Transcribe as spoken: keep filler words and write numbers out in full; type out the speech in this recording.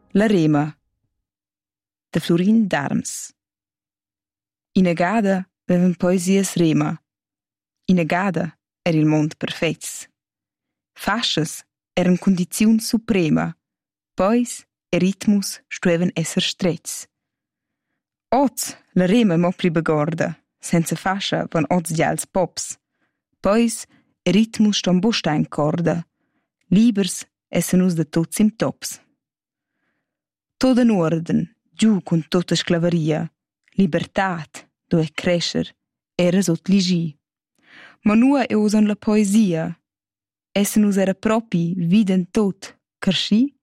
La rema de Florin Darms. Ina gada vevan poesias rema. Ina gada era il mond perfets. Fascias eran condiziun suprema, pois e ritmus stuevan esser strets. Oz la rema mo pri begorda, senza fascia van oz gials pops. Pois e ritmus ston busta in corda, libers essen us de tots im tops. Tot in orden, giù con tutta sclavaria, libertat, do e crescer, era sot ligi. Ma nua e usan la poesia, essen us era propi viden tot, carschi